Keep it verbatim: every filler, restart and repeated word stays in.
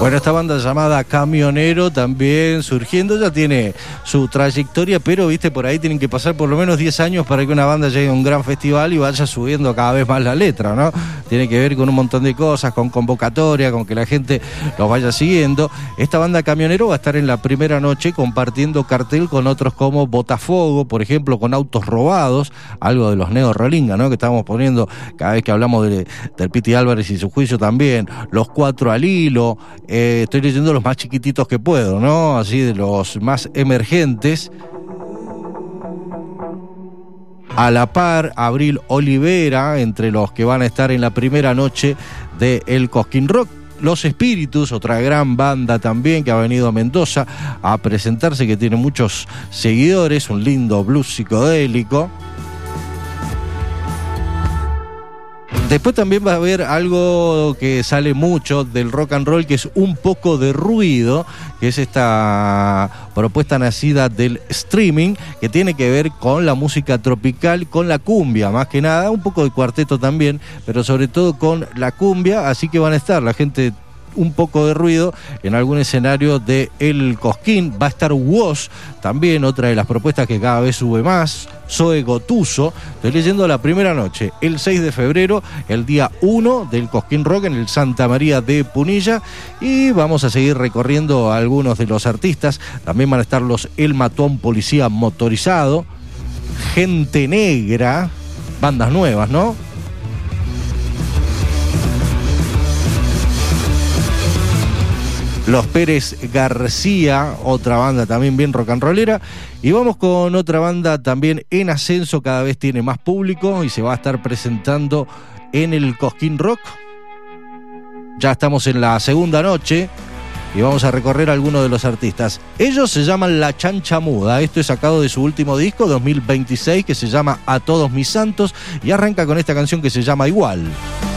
Bueno, esta banda llamada Camionero también surgiendo, ya tiene su trayectoria, pero viste, por ahí tienen que pasar por lo menos diez años para que una banda llegue a un gran festival y vaya subiendo cada vez más la letra, ¿no? Tiene que ver con un montón de cosas, con convocatoria, con que la gente los vaya siguiendo. Esta banda Camionero va a estar en la primera noche compartiendo cartel con otros como Botafogo, por ejemplo, con Autos Robados, algo de los Neo Rolinga, ¿no? Que estábamos poniendo cada vez que hablamos de, del Piti Álvarez y su juicio también. Los Cuatro al Hilo. Eh, estoy leyendo los más chiquititos que puedo, ¿no? Así de los más emergentes. A la par, Abril Olivera, entre los que van a estar en la primera noche de El Cosquín Rock. Los Espíritus, otra gran banda también que ha venido a Mendoza a presentarse, que tiene muchos seguidores, un lindo blues psicodélico. Después también va a haber algo que sale mucho del rock and roll, que es Un Poco de Ruido, que es esta propuesta nacida del streaming, que tiene que ver con la música tropical, con la cumbia, más que nada, un poco de cuarteto también, pero sobre todo con la cumbia, así que van a estar la gente Un Poco de Ruido en algún escenario de El Cosquín. Va a estar Woz, también otra de las propuestas que cada vez sube más. Zoe Gotuso, estoy leyendo la primera noche, el seis de febrero, el día uno del Cosquín Rock en el Santa María de Punilla, y vamos a seguir recorriendo a algunos de los artistas. También van a estar los El Matón Policía Motorizado, Gente Negra, bandas nuevas, ¿no? Los Pérez García, otra banda también bien rock and rollera. Y vamos con otra banda también en ascenso, cada vez tiene más público y se va a estar presentando en el Cosquín Rock. Ya estamos en la segunda noche y vamos a recorrer a algunos de los artistas. Ellos se llaman La Chancha Muda. Esto es sacado de su último disco, dos mil veintiséis, que se llama A Todos Mis Santos, y arranca con esta canción que se llama Igual.